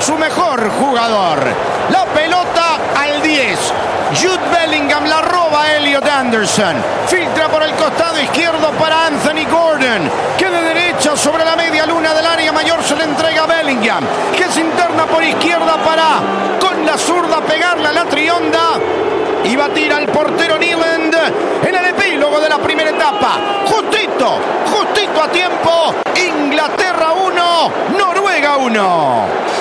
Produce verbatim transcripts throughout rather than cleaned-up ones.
su mejor jugador. La pelota al diez. Jude Bellingham la roba Elliot Anderson. Filtra por el costado izquierdo para Anthony Gordon, que de derecha sobre la media luna del área mayor se le entrega a Bellingham, que se interna por izquierda para con la zurda pegarla a la trionda y batir al portero Nyland en el epílogo de la primera etapa. Justito, justito a tiempo. Inglaterra uno, Noruega uno.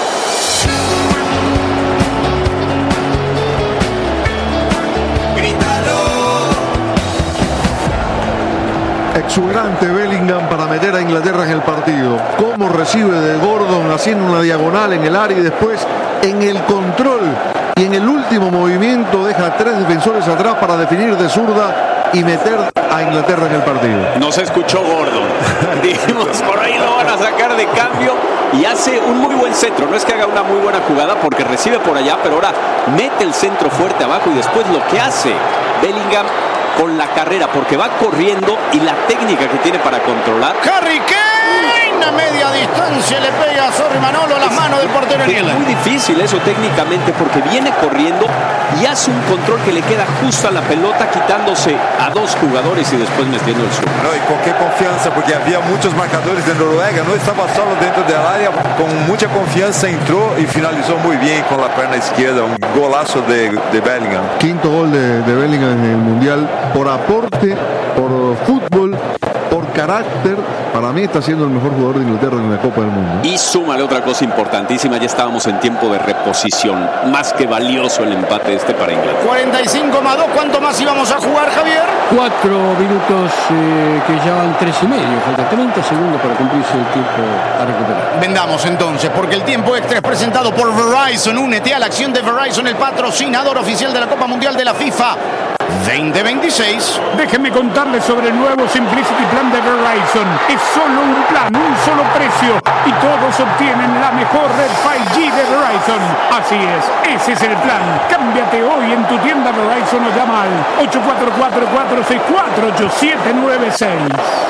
Exuberante Bellingham para meter a Inglaterra en el partido. Cómo recibe de Gordon haciendo una diagonal en el área y después en el control y en el último movimiento deja a tres defensores atrás para definir de zurda y meter a Inglaterra en el partido. No se escuchó Gordon. Dijimos, por ahí lo van a sacar de cambio y hace un muy buen centro. No es que haga una muy buena jugada porque recibe por allá, pero ahora mete el centro fuerte abajo y después lo que hace Bellingham con la carrera, porque va corriendo y la técnica que tiene para controlar. Harry Kane a media distancia le pega a Sorry Manolo las manos del portero Nyland. Es muy difícil eso técnicamente porque viene corriendo y hace un control que le queda justo a la pelota, quitándose a dos jugadores y después metiendo el sur. No, y con qué confianza, porque había muchos marcadores de Noruega, no estaba solo dentro del área, con mucha confianza entró y finalizó muy bien con la pierna izquierda, un golazo de, de Bellingham. Quinto gol de, de Bellingham en el Mundial, por aporte, por fútbol, por carácter. Para mí está siendo el mejor jugador de Inglaterra en la Copa del Mundo. Y súmale otra cosa importantísima, ya estábamos en tiempo de reposición. Más que valioso el empate este para Inglaterra. cuarenta y cinco más dos, ¿cuánto más íbamos a jugar, Javier? Cuatro minutos eh, que ya van tres y medio. Falta treinta segundos para cumplirse el tiempo a recuperar. Vendamos entonces, porque el tiempo extra es presentado por Verizon. Únete a la acción de Verizon, el patrocinador oficial de la Copa Mundial de la FIFA veinte veintiséis. Déjenme contarles sobre el nuevo Simplicity Plan de Verizon. Es solo un plan, un solo precio y todos obtienen la mejor red cinco G de Verizon. Así es, ese es el plan. Cámbiate hoy en tu tienda Verizon o llama al ocho cuatro cuatro, cuatro seis cuatro, ocho siete nueve seis.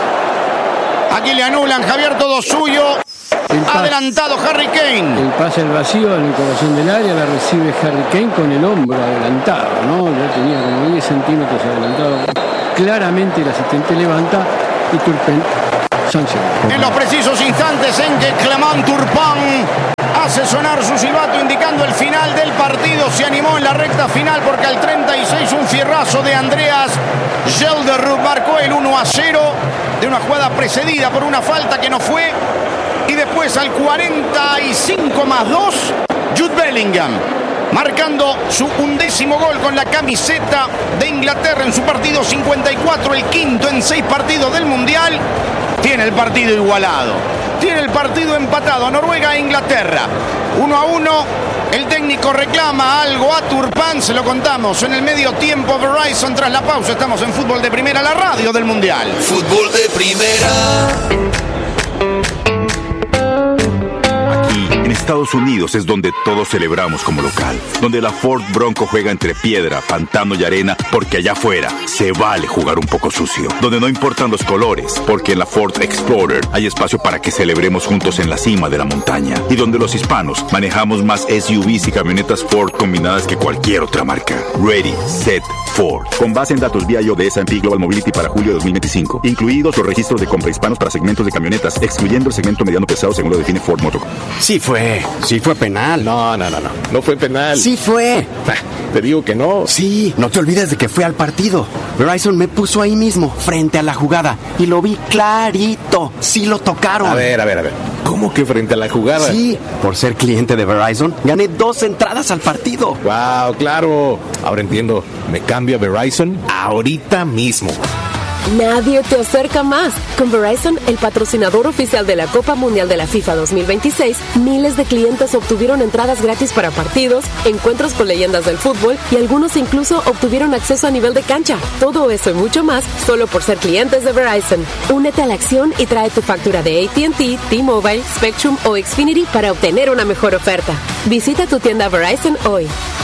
Aquí le anulan, Javier, todo suyo. Adelantado Harry Kane. El pase al vacío a la corazón del área la recibe Harry Kane con el hombro adelantado, ¿no? Ya tenía como diez centímetros adelantado. Claramente el asistente levanta y Turpin sanciona. En los precisos instantes en que Clement Turpin hace sonar su silbato indicando el final del partido, se animó en la recta final porque al treinta y seis un fierrazo de Andreas Gelderud marcó el uno a cero de una jugada precedida por una falta que no fue. Y después al cuarenta y cinco más dos, Jude Bellingham marcando su undécimo gol con la camiseta de Inglaterra en su partido cincuenta y cuatro, el quinto en seis partidos del Mundial. Tiene el partido igualado, tiene el partido empatado, Noruega e Inglaterra, uno a uno. El técnico reclama algo a Turpin, se lo contamos en el medio tiempo. Verizon tras la pausa, estamos en Fútbol de Primera, la radio del Mundial. Fútbol de Primera. En Estados Unidos es donde todos celebramos como local, donde la Ford Bronco juega entre piedra, pantano y arena, porque allá afuera se vale jugar un poco sucio, donde no importan los colores, porque en la Ford Explorer hay espacio para que celebremos juntos en la cima de la montaña, y donde los hispanos manejamos más S U Vs y camionetas Ford combinadas que cualquier otra marca. Ready, Set, Ford. Con base en datos B I O de S and P Global Mobility para julio de dos mil veinticinco, incluidos los registros de compra hispanos para segmentos de camionetas, excluyendo el segmento mediano pesado según lo define Ford Motor. Sí fue, sí fue penal. No, no, no, no, no fue penal. Sí fue. Te digo que no. Sí, no te olvides de que fue al partido. Verizon me puso ahí mismo, frente a la jugada, y lo vi clarito. Sí lo tocaron. A ver, a ver, a ver. ¿Cómo que frente a la jugada? Sí, por ser cliente de Verizon, gané dos entradas al partido. Wow, claro. Ahora entiendo. Me cambio a Verizon ahorita mismo. Nadie te acerca más. Con Verizon, el patrocinador oficial de la Copa Mundial de la FIFA dos mil veintiséis, miles de clientes obtuvieron entradas gratis para partidos, encuentros con leyendas del fútbol y algunos incluso obtuvieron acceso a nivel de cancha. Todo eso y mucho más solo por ser clientes de Verizon. Únete a la acción y trae tu factura de A T and T, T-Mobile, Spectrum o Xfinity para obtener una mejor oferta. Visita tu tienda Verizon hoy.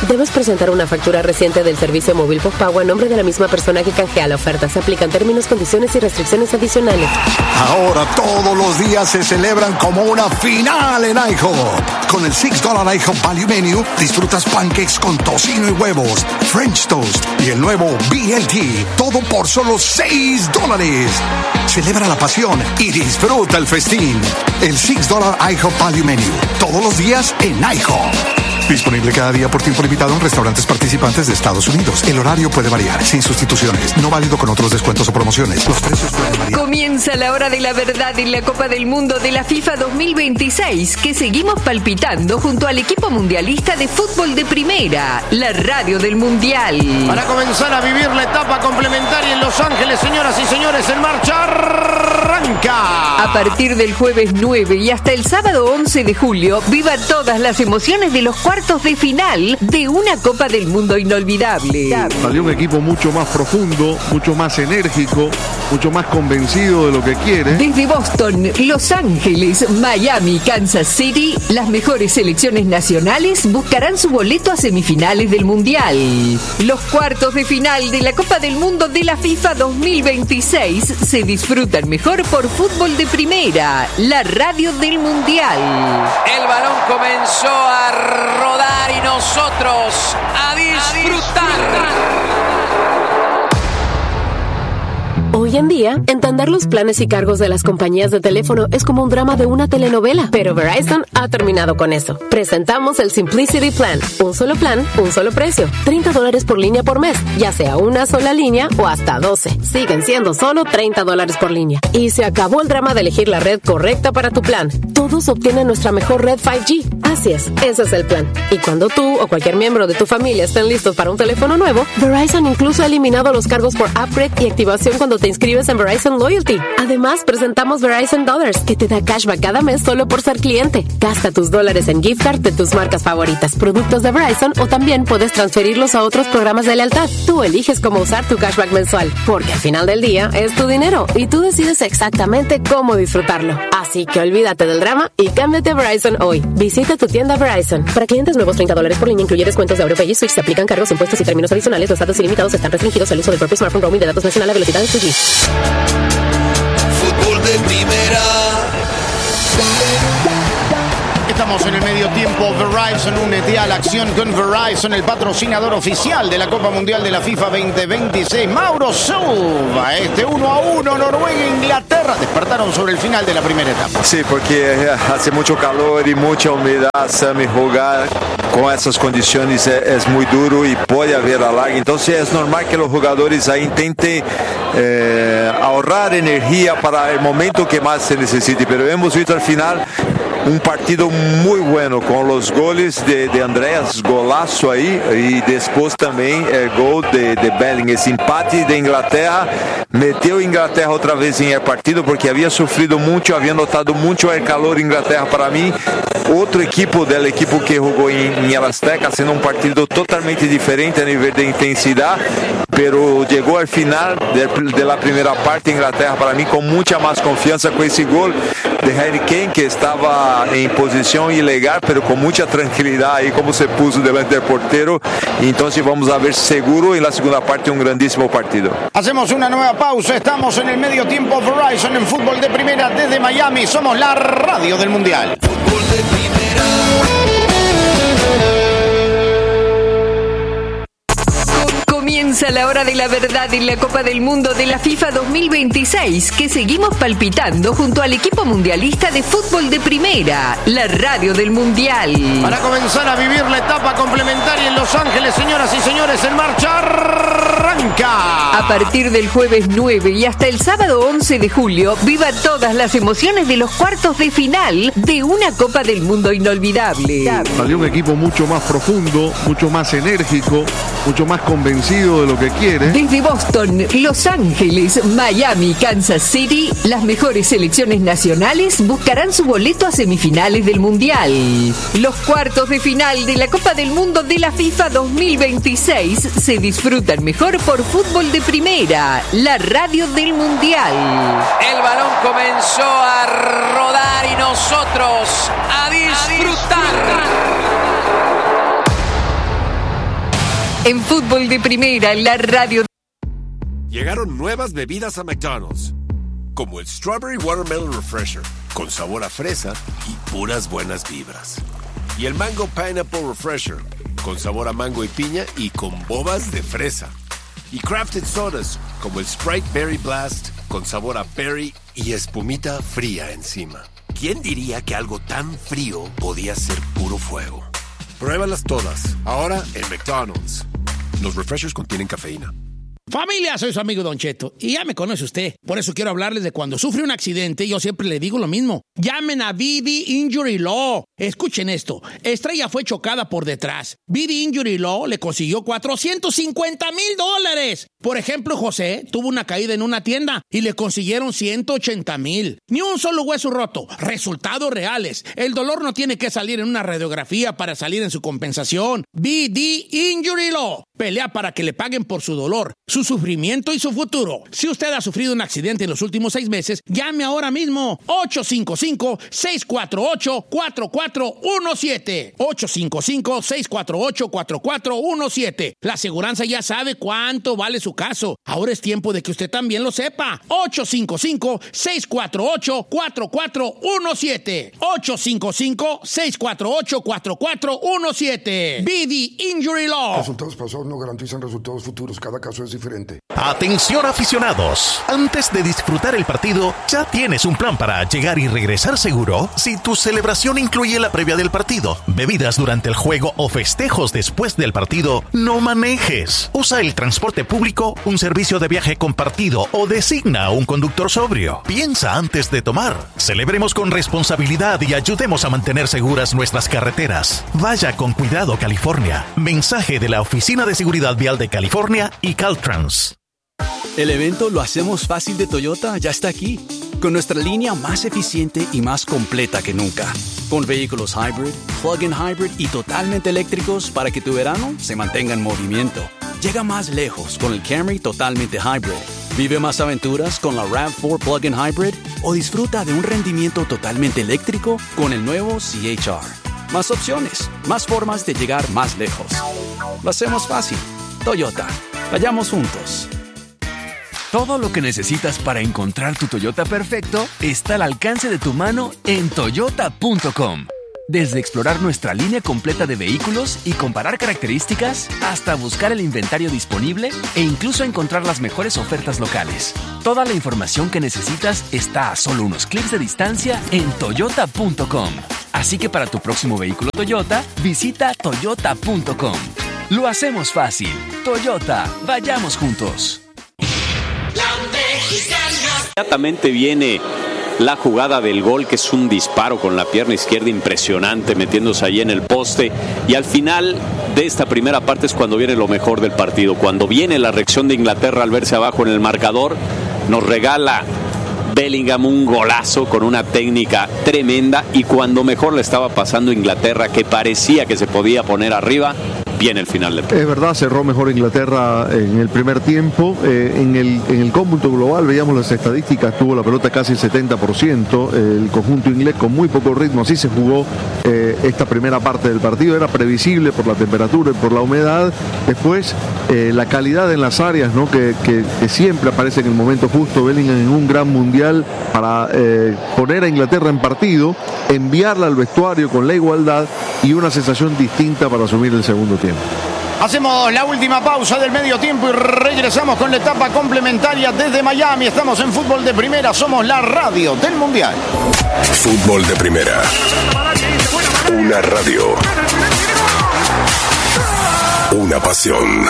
Debes presentar una factura reciente del servicio móvil postpago a nombre de la misma persona que canjea la oferta. Se aplican términos, condiciones y restricciones adicionales. Ahora todos los días se celebran como una final en IHOP. Con el six dollar IHOP Value Menu disfrutas pancakes con tocino y huevos, French toast y el nuevo B L T. Todo por solo seis dólares. Celebra la pasión y disfruta el festín. El six dollar IHOP Value Menu. Todos los días en IHOP. Disponible cada día por tiempo limitado en restaurantes participantes de Estados Unidos. El horario puede variar, sin sustituciones. No válido con otros descuentos o promociones. Los precios pueden variar. Comienza la hora de la verdad en la Copa del Mundo de la FIFA dos mil veintiséis, que seguimos palpitando junto al equipo mundialista de fútbol de primera, la radio del Mundial. Para comenzar a vivir la etapa complementaria en Los Ángeles, señoras y señores, en marcha arranca. A partir del jueves nueve y hasta el sábado once de julio, viva todas las emociones de los cuartos de final de una Copa del Mundo inolvidable. Salió un equipo mucho más profundo, mucho más enérgico, mucho más convencido de lo que quiere. Desde Boston, Los Ángeles, Miami, Kansas City, las mejores selecciones nacionales buscarán su boleto a semifinales del Mundial. Los cuartos de final de la Copa del Mundo de la FIFA dos mil veintiséis se disfrutan mejor por fútbol de primera, la radio del Mundial. El balón comenzó a rodar y nosotros a disfrutar. Hoy en día, entender los planes y cargos de las compañías de teléfono es como un drama de una telenovela, pero Verizon ha terminado con eso. Presentamos el Simplicity Plan, un solo plan, un solo precio, treinta dólares por línea por mes, ya sea una sola línea o hasta doce. Siguen siendo solo treinta dólares por línea. Y se acabó el drama de elegir la red correcta para tu plan. Todos obtienen nuestra mejor red cinco G. Así es, ese es el plan. Y cuando tú o cualquier miembro de tu familia estén listos para un teléfono nuevo, Verizon incluso ha eliminado los cargos por upgrade y activación cuando te inscribes en Verizon Loyalty. Además, presentamos Verizon Dollars, que te da cashback cada mes solo por ser cliente. Gasta tus dólares en gift card de tus marcas favoritas, productos de Verizon, o también puedes transferirlos a otros programas de lealtad. Tú eliges cómo usar tu cashback mensual, porque al final del día es tu dinero y tú decides exactamente cómo disfrutarlo. Así que olvídate del drama y cámbiate a Verizon hoy. Visita tu tienda Verizon. Para clientes nuevos, treinta dólares por línea incluye descuentos de AuroPay y Switch. Se aplican cargos, impuestos y términos adicionales. Los datos ilimitados están restringidos al uso del propio smartphone. Roaming de datos nacional a velocidad de dos G. Fútbol de primera. Estamos en el medio tiempo. Verizon, únete a la acción con Verizon, el patrocinador oficial de la Copa Mundial de la FIFA veinte veintiséis. Mauro Silva, este uno a uno, Noruega e Inglaterra despertaron sobre el final de la primera etapa. Sí, porque hace mucho calor y mucha humedad, Sammy, jugar con esas condiciones es, es muy duro y puede haber alargue. Entonces es normal que los jugadores ahí intenten eh, ahorrar energía para el momento que más se necesite, pero hemos visto al final un partido muy bueno con los goles de, de Andreas, golazo ahí, y después también el gol de, de Bellingham. Ese empate de Inglaterra metió Inglaterra otra vez en el partido porque había sufrido mucho, había notado mucho el calor Inglaterra. Para mí, otro equipo del equipo que jugó en, en el Azteca, haciendo un partido totalmente diferente a nivel de intensidad, pero llegó al final de, de la primera parte Inglaterra para mí con mucha más confianza, con ese gol de Harry Kane, que estaba en posición ilegal, pero con mucha tranquilidad ahí como se puso delante del portero. Y entonces vamos a ver seguro en la segunda parte un grandísimo partido. Hacemos una nueva pausa, estamos en el medio tiempo. Verizon en fútbol de primera desde Miami, somos la radio del Mundial. Fútbol de primera. Comienza la hora de la verdad en la Copa del Mundo de la FIFA dos mil veintiséis, que seguimos palpitando junto al equipo mundialista de fútbol de primera, la radio del Mundial. Para comenzar a vivir la etapa complementaria en Los Ángeles, señoras y señores, en marcha arranca. A partir del jueves nueve y hasta el sábado once de julio, viva todas las emociones de los cuartos de final de una Copa del Mundo inolvidable. Salió un equipo mucho más profundo, mucho más enérgico, mucho más convencido de lo que quiere. Desde Boston, Los Ángeles, Miami, Kansas City, las mejores selecciones nacionales buscarán su boleto a semifinales del Mundial. Los cuartos de final de la Copa del Mundo de la FIFA dos mil veintiséis se disfrutan mejor por fútbol de primera, la radio del Mundial. El balón comenzó a rodar y nosotros a disfrutar. En Fútbol de Primera, la radio. Llegaron nuevas bebidas a McDonald's, como el Strawberry Watermelon Refresher, con sabor a fresa y puras buenas vibras. Y el Mango Pineapple Refresher, con sabor a mango y piña y con bobas de fresa. Y crafted sodas, como el Sprite Berry Blast, con sabor a berry y espumita fría encima. ¿Quién diría que algo tan frío podía ser puro fuego? Pruébalas todas, ahora en McDonald's. Los refreshers contienen cafeína. Familia, soy su amigo Don Cheto y ya me conoce usted. Por eso quiero hablarles de cuando sufre un accidente. Yo siempre le digo lo mismo. Llamen a V D Injury Law. Escuchen esto. Estrella fue chocada por detrás. V D Injury Law le consiguió cuatrocientos cincuenta mil dólares. Por ejemplo, José tuvo una caída en una tienda y le consiguieron ciento ochenta mil. Ni un solo hueso roto. Resultados reales. El dolor no tiene que salir en una radiografía para salir en su compensación. V D Injury Law. Pelea para que le paguen por su dolor, su sufrimiento y su futuro. Si usted ha sufrido un accidente en los últimos seis meses, llame ahora mismo. ocho cinco cinco, seis cuatro ocho, cuatro cuatro uno siete. ocho cinco cinco, seis cuatro ocho, cuatro cuatro uno siete. La aseguranza ya sabe cuánto vale su caso. Ahora es tiempo de que usted también lo sepa. ocho cinco cinco, seis cuatro ocho, cuatro cuatro uno siete. ocho cinco cinco, seis cuatro ocho, cuatro cuatro uno siete. V D Injury Law. Resultados pasados no garantizan resultados futuros. Cada caso es diferente. Atención aficionados, antes de disfrutar el partido, ¿ya tienes un plan para llegar y regresar seguro? Si tu celebración incluye la previa del partido, bebidas durante el juego o festejos después del partido, no manejes. Usa el transporte público, un servicio de viaje compartido o designa a un conductor sobrio. Piensa antes de tomar. Celebremos con responsabilidad y ayudemos a mantener seguras nuestras carreteras. Vaya con cuidado, California. Mensaje de la Oficina de Seguridad Vial de California y Caltrans. El evento Lo Hacemos Fácil de Toyota ya está aquí, con nuestra línea más eficiente y más completa que nunca. Con vehículos hybrid, plug-in hybrid y totalmente eléctricos para que tu verano se mantenga en movimiento. Llega más lejos con el Camry totalmente hybrid. Vive más aventuras con la RAV cuatro plug-in hybrid o disfruta de un rendimiento totalmente eléctrico con el nuevo C H R. Más opciones, más formas de llegar más lejos. Lo hacemos fácil. Toyota. Vayamos juntos. Todo lo que necesitas para encontrar tu Toyota perfecto está al alcance de tu mano en toyota punto com. Desde explorar nuestra línea completa de vehículos y comparar características, hasta buscar el inventario disponible e incluso encontrar las mejores ofertas locales. Toda la información que necesitas está a solo unos clics de distancia en toyota punto com. Así que para tu próximo vehículo Toyota, visita toyota punto com. Lo hacemos fácil. Toyota, vayamos juntos. Inmediatamente viene la jugada del gol, que es un disparo con la pierna izquierda impresionante, metiéndose ahí en el poste. Y al final de esta primera parte es cuando viene lo mejor del partido. Cuando viene la reacción de Inglaterra al verse abajo en el marcador, nos regala Bellingham un golazo con una técnica tremenda. Y cuando mejor le estaba pasando Inglaterra, que parecía que se podía poner arriba, viene el final del partido. Es verdad, cerró mejor Inglaterra en el primer tiempo. Eh, en, el, en el cómputo global, veíamos las estadísticas, tuvo la pelota casi el setenta por ciento. El conjunto inglés con muy poco ritmo, así se jugó eh, esta primera parte del partido. Era previsible por la temperatura y por la humedad. Después, eh, la calidad en las áreas, ¿no? que, que, que siempre aparece en el momento justo. Bellingham en un gran mundial para eh, poner a Inglaterra en partido, enviarla al vestuario con la igualdad y una sensación distinta para asumir el segundo tiempo. Hacemos la última pausa del medio tiempo y regresamos con la etapa complementaria desde Miami. Estamos en Fútbol de Primera, somos la radio del Mundial. Fútbol de Primera. Una radio. Una pasión.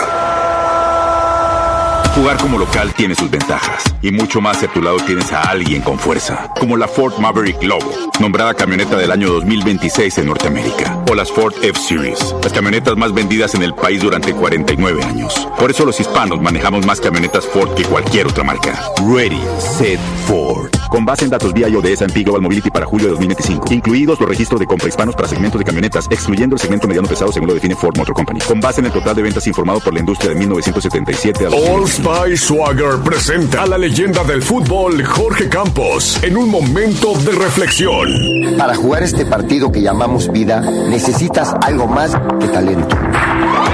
Jugar como local tiene sus ventajas, y mucho más si a tu lado tienes a alguien con fuerza, como la Ford Maverick Lobo, nombrada camioneta del año dos mil veintiséis en Norteamérica, o las Ford F-Series, las camionetas más vendidas en el país durante cuarenta y nueve años. Por eso los hispanos manejamos más camionetas Ford que cualquier otra marca. Ready, Set, Ford. Con base en datos V I O de S and P Global Mobility para julio de dos mil veinticinco, incluidos los registros de compra hispanos para segmentos de camionetas, excluyendo el segmento mediano pesado según lo define Ford Motor Company. Con base en el total de ventas informado por la industria de mil novecientos setenta y siete a los All Spice Swagger presenta a la leyenda del fútbol Jorge Campos en un momento de reflexión. Para jugar este partido que llamamos vida, necesitas algo más que talento.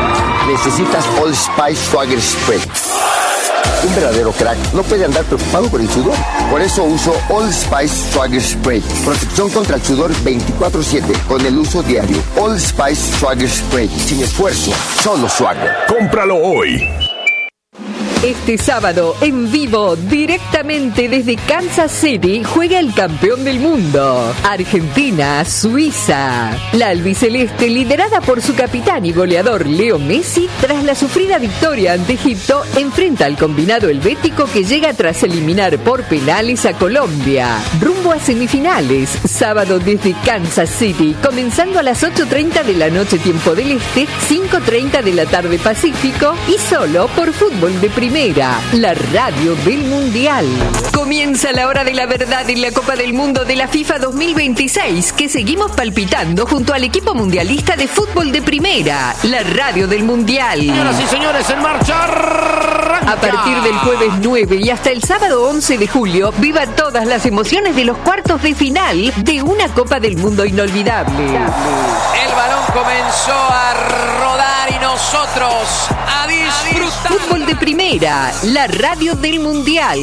necesitas Old Spice Swagger Spray. Un verdadero crack no puede andar preocupado por el sudor. Por eso uso Old Spice Swagger Spray. Protección contra el sudor veinticuatro siete con el uso diario. Old Spice Swagger Spray. Sin esfuerzo, solo Swagger. Cómpralo hoy. Este sábado, en vivo, directamente desde Kansas City, juega el campeón del mundo, Argentina, Suiza. La albiceleste, liderada por su capitán y goleador Leo Messi, tras la sufrida victoria ante Egipto, enfrenta al combinado helvético que llega tras eliminar por penales a Colombia. Rumbo a semifinales, sábado desde Kansas City, comenzando a las ocho treinta de la noche tiempo del Este, cinco treinta de la tarde Pacífico, y solo por Fútbol de Primera. Primera, la radio del Mundial. Comienza la hora de la verdad en la Copa del Mundo de la FIFA dos mil veintiséis, que seguimos palpitando junto al equipo mundialista de fútbol de Primera, la radio del Mundial. Señoras y señores, en marcha. A partir del jueves nueve y hasta el sábado once de julio, viva todas las emociones de los cuartos de final de una Copa del Mundo inolvidable. El balón comenzó a rodar y nosotros a disfrutar. Fútbol de Primera, la radio del Mundial.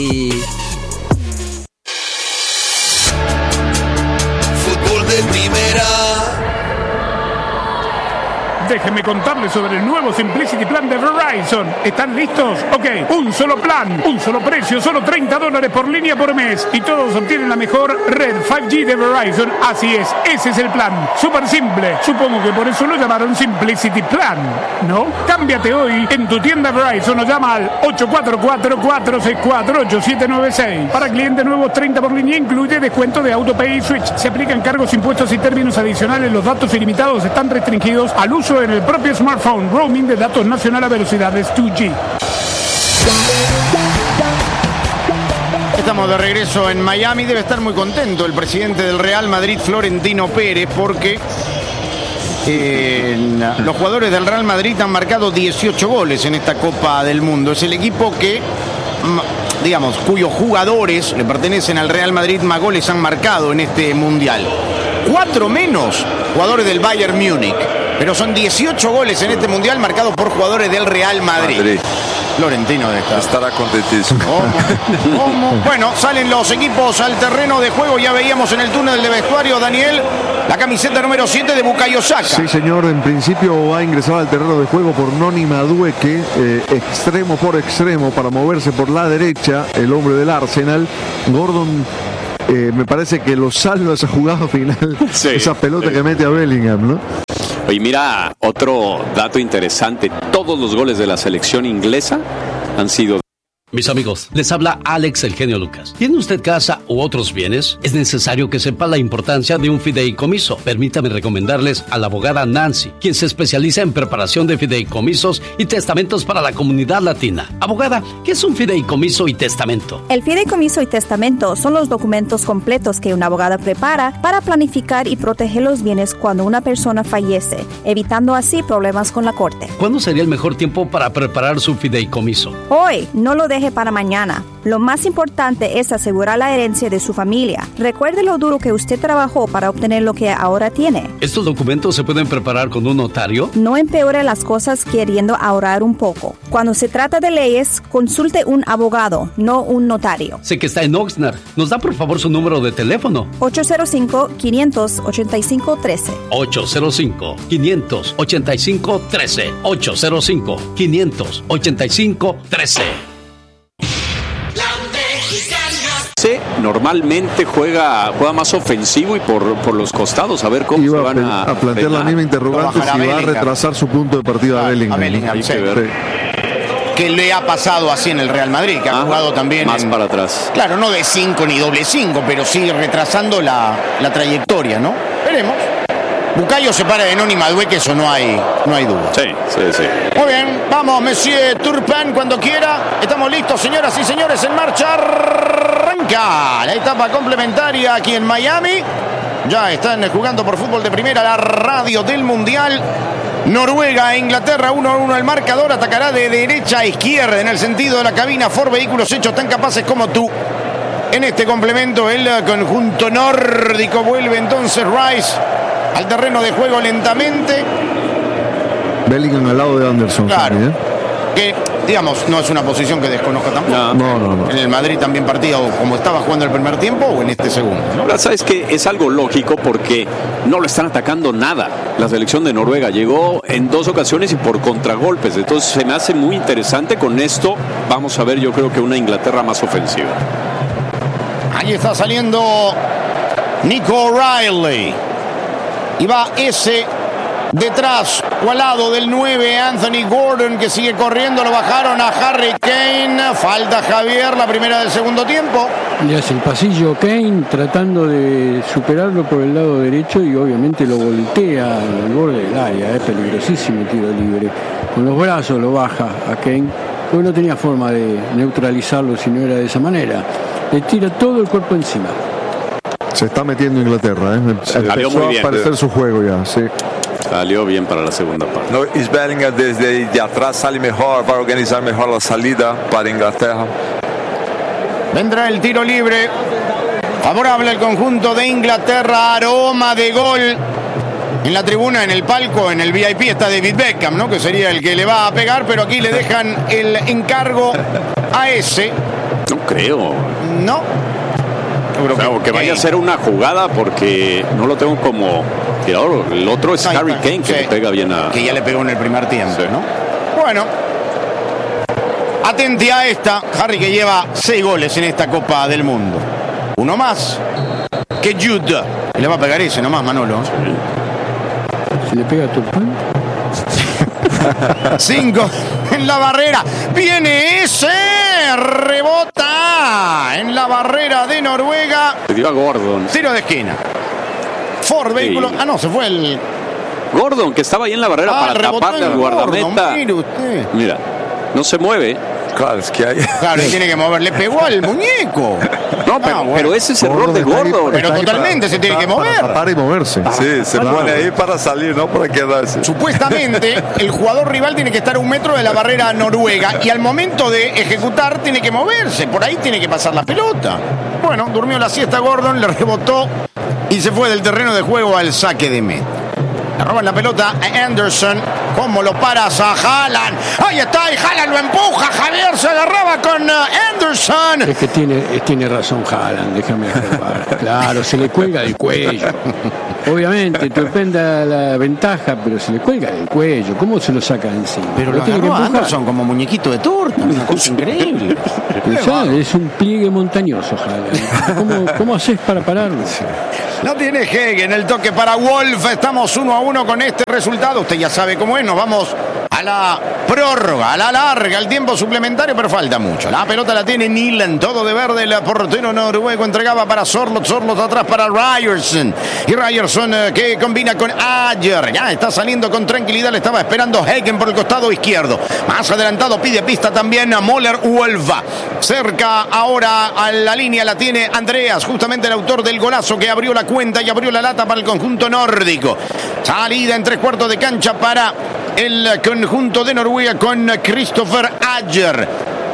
Fútbol de Primera. Déjenme contarles sobre el nuevo Simplicity Plan de Verizon. ¿Están listos? Ok, un solo plan, un solo precio, solo treinta dólares por línea por mes. Y todos obtienen la mejor red cinco G de Verizon. Así es, ese es el plan. Súper simple. Supongo que por eso lo llamaron Simplicity Plan, ¿no? Cámbiate hoy en tu tienda Verizon o llama al ocho cuatro cuatro, cuatro seis cuatro, ocho siete nueve seis. Para clientes nuevos, treinta por línea, incluye descuento de AutoPay y Switch. Se aplican cargos, impuestos y términos adicionales. Los datos ilimitados están restringidos al uso en el propio smartphone. Roaming de datos nacional a velocidades dos G. Estamos de regreso en Miami. Debe estar muy contento el presidente del Real Madrid, Florentino Pérez, porque eh, los jugadores del Real Madrid han marcado dieciocho goles en esta Copa del Mundo. Es el equipo que, digamos, cuyos jugadores le pertenecen al Real Madrid más goles han marcado en este Mundial. Cuatro menos jugadores del Bayern Múnich. Pero son dieciocho goles en este Mundial marcados por jugadores del Real Madrid. Madrid. Florentino de estar. Estará contentísimo. ¿Cómo? ¿Cómo? Bueno, salen los equipos al terreno de juego. Ya veíamos en el túnel de vestuario, Daniel, la camiseta número siete de Bukayo Saka. Sí, señor. En principio va a ingresar al terreno de juego por Noni Madueke, eh, extremo por extremo, para moverse por la derecha, el hombre del Arsenal. Gordon, eh, me parece que lo salva esa jugada final, sí, esa pelota sí. que mete a Bellingham, ¿no? Y mira, otro dato interesante, todos los goles de la selección inglesa han sido... Mis amigos, les habla Alex el genio Lucas. ¿Tiene usted casa u otros bienes? Es necesario que sepa la importancia de un fideicomiso. Permítame recomendarles a la abogada Nancy, quien se especializa en preparación de fideicomisos y testamentos para la comunidad latina. Abogada, ¿qué es un fideicomiso y testamento? El fideicomiso y testamento son los documentos completos que una abogada prepara para planificar y proteger los bienes cuando una persona fallece, evitando así problemas con la corte. ¿Cuándo sería el mejor tiempo para preparar su fideicomiso? Hoy, no lo deje para mañana. Lo más importante es asegurar la herencia de su familia. Recuerde lo duro que usted trabajó para obtener lo que ahora tiene. ¿Estos documentos se pueden preparar con un notario? No empeore las cosas queriendo ahorrar un poco. Cuando se trata de leyes, consulte un abogado, no un notario. Sé que está en Oxnard. ¿Nos da por favor su número de teléfono? ocho cero cinco, cinco ocho cinco, uno tres. ocho cero cinco, cinco ocho cinco, uno tres. ocho cero cinco, cinco ocho cinco, uno tres. Normalmente juega juega más ofensivo y por, por los costados, a ver cómo Iba se van a, a plantear la misma interrogante si va a retrasar su punto de partida a Bellingham. A Bellingham, sí. Sí. Que le ha pasado así en el Real Madrid, que ha ah, jugado también más en, para atrás. Claro, no de cinco ni doble cinco, pero sí retrasando la, la trayectoria, ¿no? Veremos. Bukayo se para de Noni Madueke, eso no hay, no hay duda. Sí, sí, sí. Muy bien, vamos, Monsieur Turpin, cuando quiera. Estamos listos, señoras y señores, en marcha. Arranca la etapa complementaria aquí en Miami. Ya están jugando por Fútbol de Primera, la radio del Mundial. Noruega e Inglaterra, uno a uno el marcador. Atacará de derecha a izquierda en el sentido de la cabina. Ford Vehículos hechos tan capaces como tú. En este complemento, el conjunto nórdico vuelve entonces Rice al terreno de juego lentamente. Bellingham al lado de Anderson. Claro. También, ¿eh? Que, digamos, no es una posición que desconozca tampoco. No, no, no. En el Madrid también partía o como estaba jugando el primer tiempo o en este segundo, ¿no? Ahora, sabes que es algo lógico porque no lo están atacando nada. La selección de Noruega llegó en dos ocasiones y por contragolpes. Entonces se me hace muy interesante. Con esto vamos a ver, yo creo que una Inglaterra más ofensiva. Ahí está saliendo Nico O'Reilly. Y va ese detrás o al lado del nueve, Anthony Gordon, que sigue corriendo. Lo bajaron a Harry Kane. Falta Javier, la primera del segundo tiempo. Le hace el pasillo Kane tratando de superarlo por el lado derecho y obviamente lo voltea al borde del área. Es peligrosísimo el tiro libre. Con los brazos lo baja a Kane, porque no tenía forma de neutralizarlo si no era de esa manera. Le tira todo el cuerpo encima. Se está metiendo Inglaterra, ¿eh? Salió muy bien. A aparecer su juego ya, sí. Salió bien para la segunda parte. No, y Bellingham desde de atrás sale mejor, va a organizar mejor la salida para Inglaterra. Vendrá el tiro libre. Favorable al conjunto de Inglaterra. Aroma de gol. En la tribuna, en el palco, en el V I P está David Beckham, ¿no? Que sería el que le va a pegar, pero aquí le dejan el encargo a ese. No creo. No. O sea, que vaya a ser una jugada porque no lo tengo como tirador. El otro es Harry Kane, que sí, le pega bien a... Que ya le pegó en el primer tiempo, sí, ¿no? Bueno. Atente a esta. Harry, que lleva seis goles en esta Copa del Mundo. Uno más que Jude. Y le va a pegar ese nomás, Manolo. Sí. ¿Se le pega a Turpin? Cinco en la barrera. Viene ese. Rebota en la barrera de Noruega. Se dio a Gordon. Tiro de esquina. Ford, vehículo. Sí. Ah, no, se fue el. Gordon, que estaba ahí en la barrera ah, para taparle al guardameta. Mire usted. Mira, no se mueve. Claro, es que hay. Claro, tiene que mover. Le pegó al muñeco. No, pero, ah, bueno. pero ese es el error de Gordon. Pero totalmente para, se tiene para, que mover. Para, para y moverse. Sí, se claro. pone ahí para salir, no para quedarse. Supuestamente, el jugador rival tiene que estar a un metro de la barrera noruega y al momento de ejecutar tiene que moverse. Por ahí tiene que pasar la pelota. Bueno, durmió la siesta Gordon, le rebotó y se fue del terreno de juego al saque de meta. Le roban la pelota a Anderson. ¿Cómo lo paras a Haaland? Ahí está, y Haaland lo empuja. Javier se agarraba con Anderson. Es que tiene, tiene razón Haaland, déjame agarrar. Claro, se le cuelga del cuello. Obviamente, Turpin da la ventaja, pero se le cuelga del cuello. ¿Cómo se lo saca encima? Pero lo, lo tiene que empujar. Anderson como muñequito de torta. Una cosa increíble. Ya, es un pliegue montañoso, Haaland. ¿Cómo, cómo haces para pararlo? No tiene Hegen, el toque para Wolf. Estamos uno a uno con este resultado. Usted ya sabe cómo es. Nos vamos a la prórroga, a la larga, al tiempo suplementario, pero falta mucho. La pelota la tiene Nilan, todo de verde. El portero noruego entregaba para Sorloth. Sorloth atrás para Ryerson. Y Ryerson eh, que combina con Ayer. Ya está saliendo con tranquilidad. Le estaba esperando Hegen por el costado izquierdo. Más adelantado pide pista también a Moller Wolfa. Cerca ahora a la línea la tiene Andreas, justamente el autor del golazo que abrió la cuenta y abrió la lata para el conjunto nórdico. Salida en tres cuartos de cancha para el conjunto de Noruega con Christopher Ayer.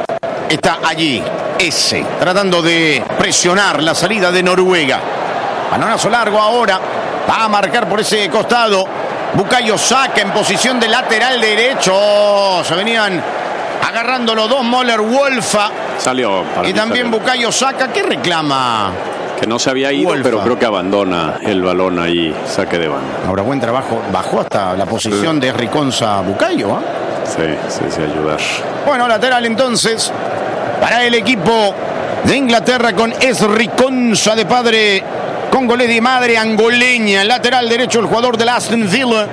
Está allí ese, tratando de presionar la salida de Noruega. Balonazo largo ahora. Va a marcar por ese costado Bukayo Saka en posición de lateral derecho. Se venían agarrando los dos, Moller Wolfa. Salió. Y también Bukayo Saka. ¿Qué reclama? Que no se había ido, Wolfa, pero creo que abandona el balón ahí, saque de banda. Ahora buen trabajo, bajó hasta la posición sí. de Riconza Bukayo, ¿eh? Sí, sí, sí, ayudar. Bueno, lateral entonces para el equipo de Inglaterra con Esriconza, de padre congolés de madre angoleña. Lateral derecho el jugador del Aston Villa.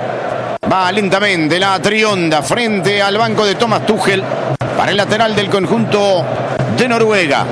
Va lentamente la trionda frente al banco de Thomas Tuchel para el lateral del conjunto de Noruega.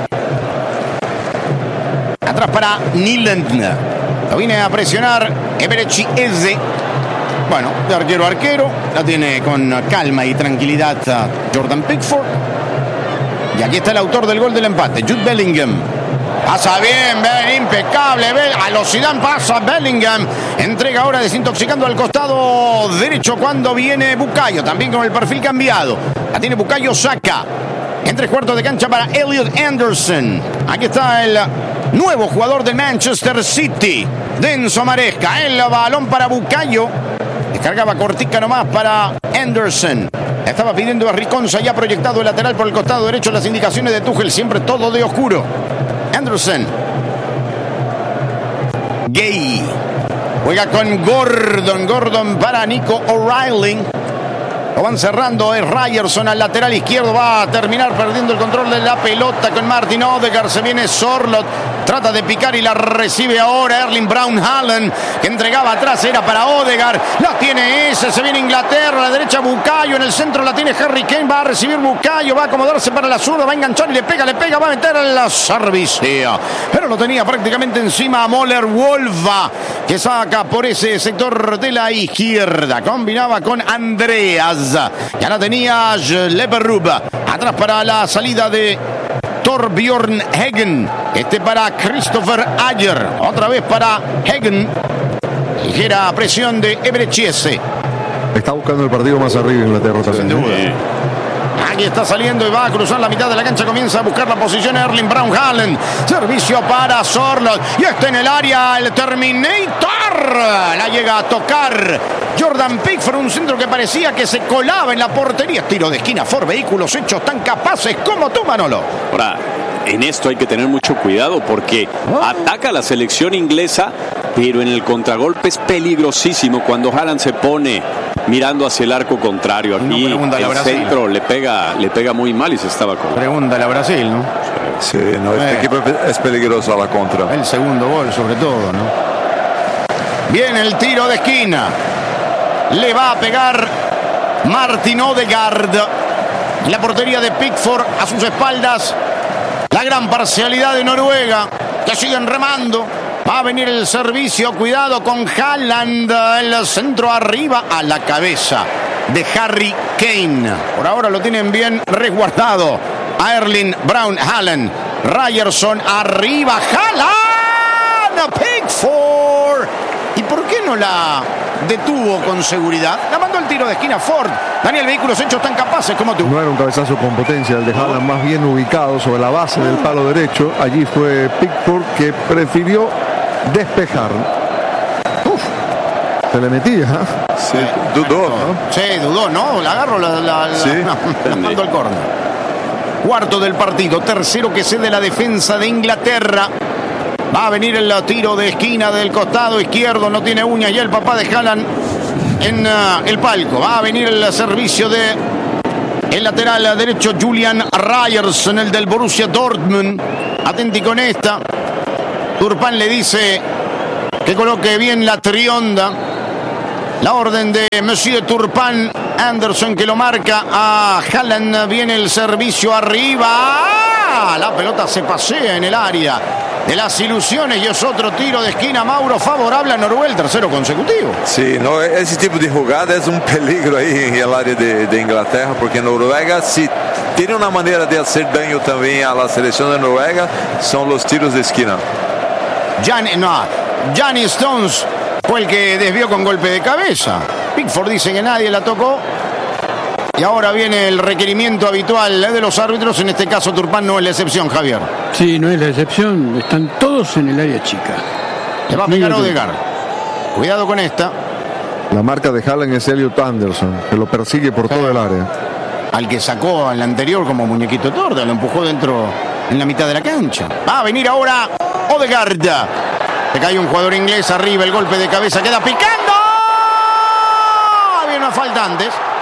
Atrás para Nyland. Lo viene a presionar Eberechi Eze. Bueno, de arquero a arquero. La tiene con calma y tranquilidad Jordan Pickford. Y aquí está el autor del gol del empate, Jude Bellingham. Pasa bien, bien, impecable. A los Zidane pasa Bellingham. Entrega ahora desintoxicando al costado derecho cuando viene Bukayo. También con el perfil cambiado. La tiene Bukayo Saka. En tres cuartos de cancha para Elliot Anderson. Aquí está el nuevo jugador del Manchester City, Denso Maresca. El balón para Bukayo. Descargaba cortica nomás para Anderson. Estaba pidiendo a Riconza, ya proyectado el lateral por el costado derecho. Las indicaciones de Tuchel, siempre todo de oscuro. Anderson. Gay. Juega con Gordon. Gordon para Nico O'Reilly. Lo van cerrando, es Ryerson al lateral izquierdo. Va a terminar perdiendo el control de la pelota con Martin Odegaard. Se viene Sorloth. Trata de picar y la recibe ahora Erling Braun Haaland, que entregaba atrás, era para Odegaard. La tiene ese, se viene Inglaterra. A la derecha Bukayo, en el centro la tiene Harry Kane. Va a recibir Bukayo, va a acomodarse para la zurda. Va a enganchar y le pega, le pega. Va a meter en la servicio. Pero lo tenía prácticamente encima a Moller Wolva, que saca por ese sector de la izquierda. Combinaba con Andreas. Ya la tenía Leverrup. Atrás para la salida de Torbjörn Hagen. Este para Christopher Ayer. Otra vez para Hagen. Ligera presión de Ebrechiese. Está buscando el partido más arriba Inglaterra también. Sin duda. ¿eh? Aquí está saliendo y va a cruzar la mitad de la cancha. Comienza a buscar la posición Erling Braun Haaland. Servicio para Sorloth. Y está en el área el Terminator. La llega a tocar Jordan Pickford. Un centro que parecía que se colaba en la portería. Tiro de esquina. Ford Vehículos hechos tan capaces como tú, Manolo. Ahora, en esto hay que tener mucho cuidado porque oh. ataca a la selección inglesa, pero en el contragolpe es peligrosísimo cuando Haaland se pone mirando hacia el arco contrario. Aquí el centro le pega, le pega muy mal y se estaba con. Pregúntale a Brasil, ¿no? Sí, no, este eh. equipo es peligroso a la contra. El segundo gol, sobre todo, ¿no? Viene el tiro de esquina. Le va a pegar Martin Odegaard. En la portería de Pickford, a sus espaldas la gran parcialidad de Noruega, que siguen remando. Va a venir el servicio, cuidado con Haaland, el centro arriba a la cabeza de Harry Kane. Por ahora lo tienen bien resguardado a Erling Braun Haaland. Ryerson arriba, Haaland, Pickford. ¿Y por qué no la detuvo con seguridad? La mandó el tiro de esquina Ford. Daniel, Vehículos hechos tan capaces como tú. No era un cabezazo con potencia el de Haaland, más bien ubicado sobre la base del palo derecho. Allí fue Pickford que prefirió despejar. Uf, se le metía. ¿eh? Sí, dudó, ¿no? Sí, dudó, ¿no? La agarro, la, la, la, sí. la mando al córner. Cuarto del partido, tercero que cede la defensa de Inglaterra. Va a venir el tiro de esquina del costado izquierdo, no tiene uñas ya el papá de Haaland en uh, el palco. Va a venir el servicio de el lateral derecho Julian Ryerson, el del Borussia Dortmund. Atenti con esta. Turpin le dice que coloque bien la trionda. La orden de Monsieur Turpin. Anderson que lo marca a Haaland. Viene el servicio arriba. ¡Ah! La pelota se pasea en el área de las ilusiones y es otro tiro de esquina, Mauro, favorable a Noruega, el tercero consecutivo. Sí, no, ese tipo de jugada es un peligro ahí en el área de, de Inglaterra, porque Noruega, si tiene una manera de hacer daño también a la selección de Noruega, son los tiros de esquina. Jan, no, Johnny Stones fue el que desvió con golpe de cabeza. Pickford dice que nadie la tocó. Y ahora viene el requerimiento habitual de los árbitros. En este caso Turpin no es la excepción, Javier. Sí, no es la excepción. Están todos en el área chica. Le va a pegar Odegaard. Cuidado con esta. La marca de Haaland es Elliot Anderson, que lo persigue por sí. todo el área. Al que sacó al anterior como muñequito torda, lo empujó dentro en la mitad de la cancha. Va a venir ahora Odegaard. Se cae un jugador inglés arriba, el golpe de cabeza queda picando. Había una falta antes.